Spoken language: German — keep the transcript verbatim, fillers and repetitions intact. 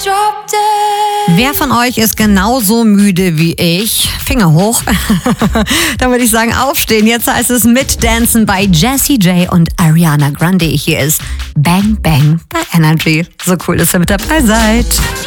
Wer von euch ist genauso müde wie ich? Finger hoch. Dann würde ich sagen, aufstehen. Jetzt heißt es mitdancen bei Jessie J und Ariana Grande. Hier ist Bang Bang bei Energy. So cool, dass ihr mit dabei seid.